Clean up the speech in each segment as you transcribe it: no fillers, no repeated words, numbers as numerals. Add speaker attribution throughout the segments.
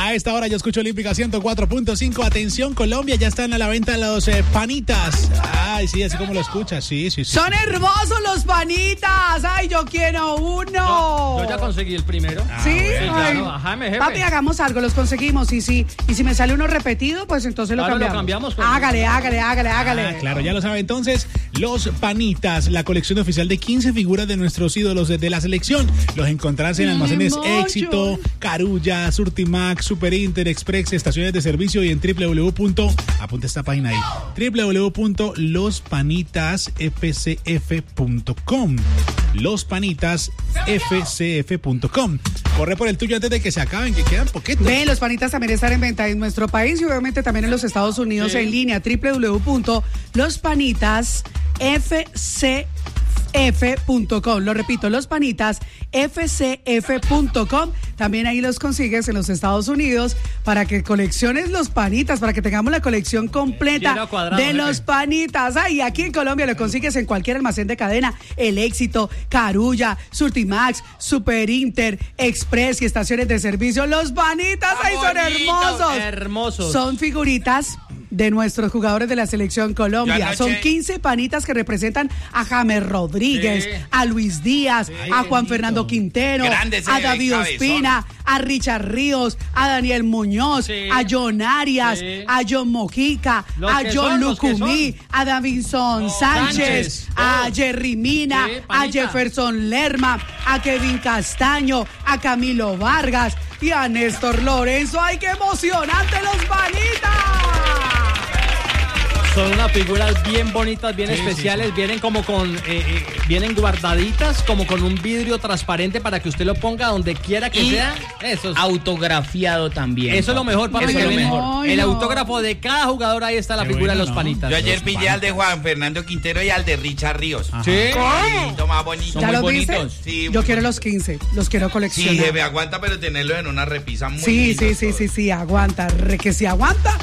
Speaker 1: A esta hora yo escucho Olímpica 104.5. Atención, Colombia, ya están a la venta los panitas. Ay, sí, así como lo escuchas, sí.
Speaker 2: Son hermosos los panitas. Ay, yo quiero uno.
Speaker 3: Yo ya conseguí el primero.
Speaker 2: ¿Sí?
Speaker 3: Bueno. Claro. Ajá, jefe.
Speaker 2: Papi, hagamos algo, los conseguimos. Y si me sale uno repetido, pues entonces lo cambiamos. Hágale.
Speaker 1: Claro, ya lo sabe entonces. Los panitas, la colección oficial de 15 figuras de nuestros ídolos de la selección. Los encontrarás en almacenes Éxito, Carulla, Surtimax, Super Inter, Express, estaciones de servicio y en apunta esta página ahí, www.lospanitasfcf.com. lospanitasfcf.com. Corre por el tuyo antes de que se acaben, que quedan poquitos.
Speaker 2: Los panitas también están en venta en nuestro país y obviamente también en los Estados Unidos en línea, www.lospanitasfcf.com. Lo repito, lospanitasfcf.com. También ahí los consigues en los Estados Unidos para que colecciones los panitas, para que tengamos la colección completa de los panitas. Y aquí en Colombia lo consigues en cualquier almacén de cadena, El Éxito, Carulla, Surtimax, Super Inter, Express y estaciones de servicio. Los panitas ahí son hermosos. Son figuritas de nuestros jugadores de la selección Colombia. Son 15 panitas que representan a James Rodríguez, a Luis Díaz, a Juan Fernando Quintero, a David Ospina, a Richard Ríos, a Daniel Muñoz, a John Arias, a John Mojica, a John Lucumí, a Davinson Sánchez, a Jerry Mina, a Jefferson Lerma, a Kevin Castaño, a Camilo Vargas y a Néstor Lorenzo. ¡Ay, qué emocionante los panitas!
Speaker 3: Son unas figuras bien bonitas, bien especiales. Vienen como vienen guardaditas, como con un vidrio transparente para que usted lo ponga donde quiera que sea. Eso es
Speaker 4: autografiado también.
Speaker 3: Eso es lo mejor, para
Speaker 4: eso es lo mejor.
Speaker 3: El autógrafo de cada jugador, ahí está la figura de los panitas.
Speaker 5: Yo ayer pillé al de Juan Fernando Quintero y al de Richard Ríos.
Speaker 3: ¿Sí?
Speaker 5: Bonito, más bonito.
Speaker 2: ¿Ya
Speaker 5: muy
Speaker 2: los
Speaker 5: bonitos.
Speaker 2: viste?
Speaker 5: Sí,
Speaker 2: yo quiero los 15, los quiero coleccionar.
Speaker 5: Sí, jefe, aguanta, pero tenerlos en una repisa muy
Speaker 2: Sí, aguanta. Que si aguanta,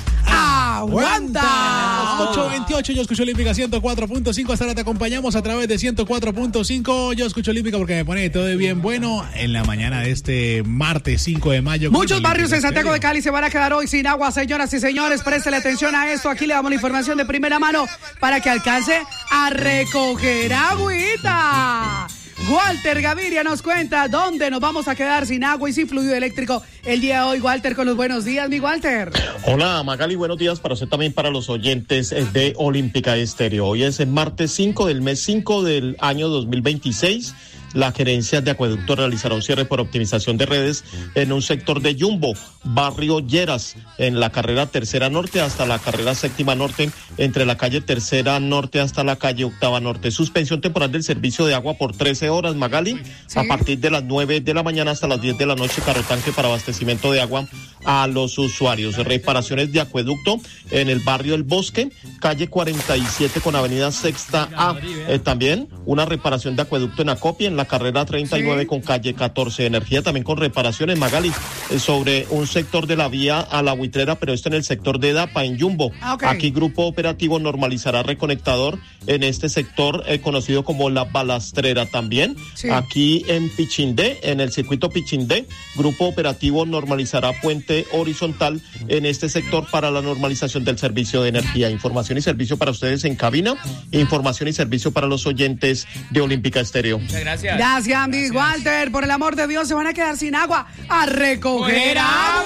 Speaker 2: ¡aguanta!
Speaker 1: 8:28, yo escucho Olímpica 104.5. Hasta ahora te acompañamos a través de 104.5. Yo escucho Olímpica porque me pone todo bien bueno en la mañana de este martes 5 de mayo.
Speaker 2: Muchos barrios en Santiago de Cali se van a quedar hoy sin agua, señoras y señores. Préstele atención a esto. Aquí le damos la información de primera mano para que alcance a recoger agüita. Walter Gaviria nos cuenta dónde nos vamos a quedar sin agua y sin fluido eléctrico el día de hoy. Walter, con los buenos días, mi Walter.
Speaker 6: Hola, Magali, buenos días para usted también, para los oyentes de Olímpica Estéreo. Hoy es el martes 5 del mes 5 del año 2026. La gerencia de acueducto realizará un cierre por optimización de redes en un sector de Jumbo, barrio Lleras, en la carrera Tercera Norte hasta la carrera Séptima Norte, entre la calle Tercera Norte hasta la calle Octava Norte. Suspensión temporal del servicio de agua por 13 horas, Magali, ¿sí? A partir de las 9 de la mañana hasta las 10 de la noche, carro tanque para abastecimiento de agua a los usuarios. Reparaciones de acueducto en el barrio El Bosque, calle 47 con avenida Sexta A. También una reparación de acueducto en Acopia, en la carrera 39 con calle 14. Energía también con reparaciones, Magali, sobre un sector de la vía a la Buitrera, pero esto en el sector de Dapa, en Jumbo. Aquí Grupo Operativo normalizará reconectador en este sector conocido como La Balastrera también. Aquí en Pichindé, en el circuito Pichindé, Grupo Operativo normalizará puente horizontal en este sector para la normalización del servicio de energía. Información y servicio para ustedes en cabina, información y servicio para los oyentes de Olímpica Estéreo.
Speaker 5: Muchas gracias.
Speaker 2: Gracias, Andy. Walter, por el amor de Dios, se van a quedar sin agua. ¡A recoger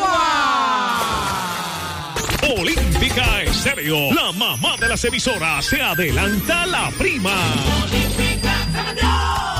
Speaker 2: agua!
Speaker 7: Olímpica Estéreo, la mamá de las emisoras, se adelanta la prima.
Speaker 8: Olímpica,